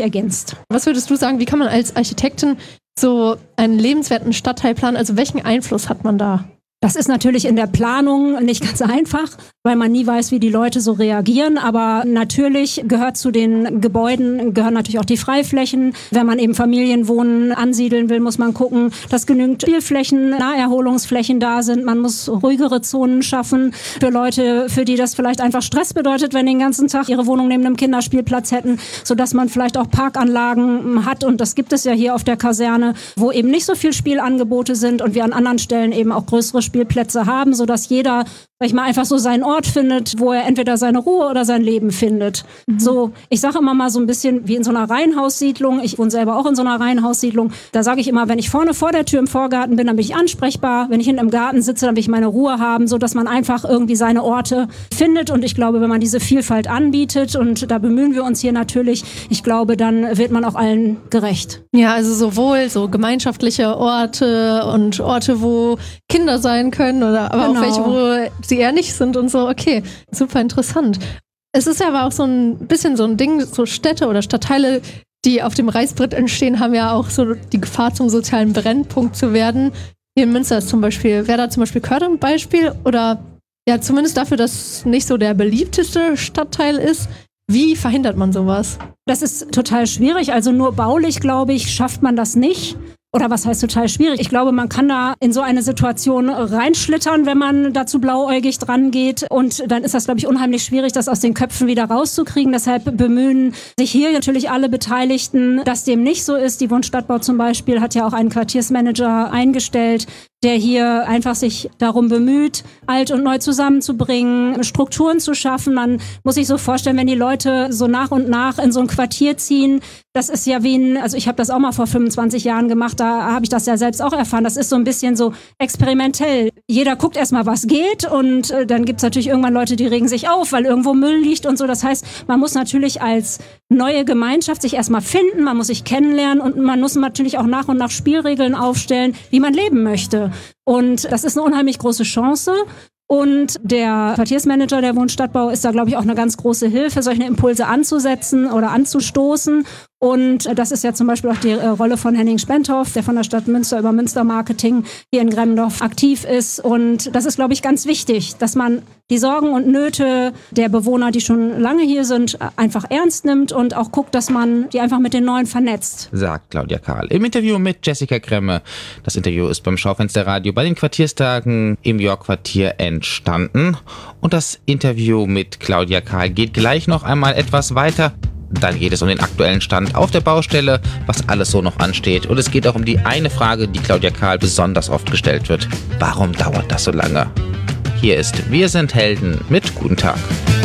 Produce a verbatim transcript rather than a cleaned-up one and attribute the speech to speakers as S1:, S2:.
S1: sich ergänzt.
S2: Was würdest du sagen, wie kann man als Architektin so einen lebenswerten Stadtteil planen? Also welchen Einfluss hat man da?
S1: Das ist natürlich in der Planung nicht ganz einfach, weil man nie weiß, wie die Leute so reagieren. Aber natürlich gehört zu den Gebäuden, gehören natürlich auch die Freiflächen. Wenn man eben Familienwohnen ansiedeln will, muss man gucken, dass genügend Spielflächen, Naherholungsflächen da sind. Man muss ruhigere Zonen schaffen für Leute, für die das vielleicht einfach Stress bedeutet, wenn die den ganzen Tag ihre Wohnung neben einem Kinderspielplatz hätten, sodass man vielleicht auch Parkanlagen hat. Und das gibt es ja hier auf der Kaserne, wo eben nicht so viel Spielangebote sind und wir an anderen Stellen eben auch größere Spielplätze haben, sodass jeder, sag ich mal, einfach so seinen Ort findet, wo er entweder seine Ruhe oder sein Leben findet. Mhm. So, ich sage immer mal so ein bisschen wie in so einer Reihenhaussiedlung. Ich wohne selber auch in so einer Reihenhaussiedlung. Da sage ich immer, wenn ich vorne vor der Tür im Vorgarten bin, dann bin ich ansprechbar. Wenn ich hinten im Garten sitze, dann will ich meine Ruhe haben, sodass man einfach irgendwie seine Orte findet. Und ich glaube, wenn man diese Vielfalt anbietet, und da bemühen wir uns hier natürlich, ich glaube, dann wird man auch allen gerecht.
S2: Ja, also sowohl so gemeinschaftliche Orte und Orte, wo Kinder sein können, oder aber
S1: Genau.
S2: auch welche, wo sie eher nicht sind und so. Okay, super interessant. Es ist ja aber auch so ein bisschen so ein Ding, so Städte oder Stadtteile, die auf dem Reißbrett entstehen, haben ja auch so die Gefahr, zum sozialen Brennpunkt zu werden. Hier in Münster ist zum Beispiel, wäre da zum Beispiel Körde ein Beispiel, oder ja, zumindest dafür, dass es nicht so der beliebteste Stadtteil ist. Wie verhindert man sowas?
S1: Das ist total schwierig. Also nur baulich, glaube ich, schafft man das nicht. Oder was heißt total schwierig? Ich glaube, man kann da in so eine Situation reinschlittern, wenn man dazu blauäugig dran geht. Und dann ist das, glaube ich, unheimlich schwierig, das aus den Köpfen wieder rauszukriegen. Deshalb bemühen sich hier natürlich alle Beteiligten, dass dem nicht so ist. Die Wohnstadtbau zum Beispiel hat ja auch einen Quartiersmanager eingestellt, der hier einfach sich darum bemüht, alt und neu zusammenzubringen, Strukturen zu schaffen. Man muss sich so vorstellen, wenn die Leute so nach und nach in so ein Quartier ziehen, das ist ja wie ein, also ich habe das auch mal vor fünfundzwanzig Jahren gemacht, da habe ich das ja selbst auch erfahren. Das ist so ein bisschen so experimentell. Jeder guckt erstmal, was geht, und äh, dann gibt's natürlich irgendwann Leute, die regen sich auf, weil irgendwo Müll liegt und so. Das heißt, man muss natürlich als neue Gemeinschaft sich erstmal finden, man muss sich kennenlernen und man muss natürlich auch nach und nach Spielregeln aufstellen, wie man leben möchte. Und das ist eine unheimlich große Chance. Und der Quartiersmanager der Wohnstadtbau ist da, glaube ich, auch eine ganz große Hilfe, solche Impulse anzusetzen oder anzustoßen. Und das ist ja zum Beispiel auch die äh, Rolle von Henning Spenthoff, der von der Stadt Münster über Münstermarketing hier in Gremmendorf aktiv ist. Und das ist, glaube ich, ganz wichtig, dass man die Sorgen und Nöte der Bewohner, die schon lange hier sind, einfach ernst nimmt und auch guckt, dass man die einfach mit den Neuen vernetzt.
S3: Sagt Claudia Kahl im Interview mit Jessica Kremme. Das Interview ist beim Schaufensterradio bei den Quartierstagen im York-Quartier entstanden. Und das Interview mit Claudia Kahl geht gleich noch einmal etwas weiter. Dann geht es um den aktuellen Stand auf der Baustelle, was alles so noch ansteht. Und es geht auch um die eine Frage, die Claudia Kahl besonders oft gestellt wird. Warum dauert das so lange? Hier ist Wir sind Helden mit Guten Tag.